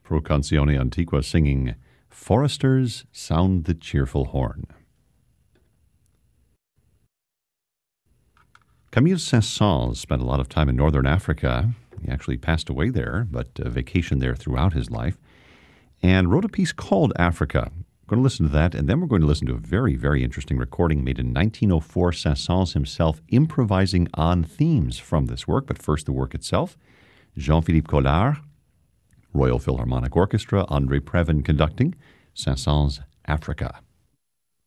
Pro Canzone Antiqua singing Foresters Sound the Cheerful Horn. Camille Saint-Saëns spent a lot of time in northern Africa. He actually passed away there, but vacationed there throughout his life, and wrote a piece called Africa. We're going to listen to that, and then we're going to listen to a very, very interesting recording made in 1904, Saint-Saëns himself improvising on themes from this work. But first, the work itself. Jean-Philippe Collard, Royal Philharmonic Orchestra, André Previn conducting, Saint-Saëns' Africa.